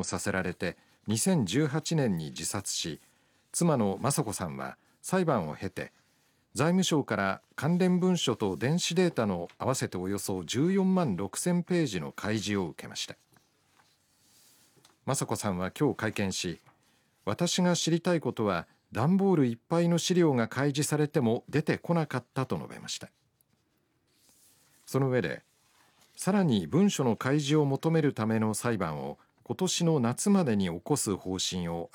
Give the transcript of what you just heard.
をさせられて2018年に自殺し、妻の雅子さんは裁判を経て財務省から関連文書と電子データの合わせておよそ14万6000ページの開示を受けました。雅子さんは今日会見し、私が知りたいことは段ボールいっぱいの資料が開示されても出てこなかったと述べました。その上で、さらに文書の開示を求めるための裁判を今年の夏までに起こす方針を